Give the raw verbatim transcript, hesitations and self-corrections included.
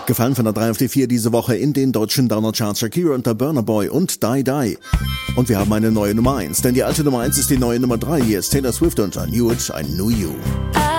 Gefallen von der drei auf die vier diese Woche in den deutschen Downer-Charts Shakira und der Burna Boy und Die Die. Und wir haben eine neue Nummer eins, denn die alte Nummer eins ist die neue Nummer drei. Hier ist Taylor Swift und I Knew It, I Knew You.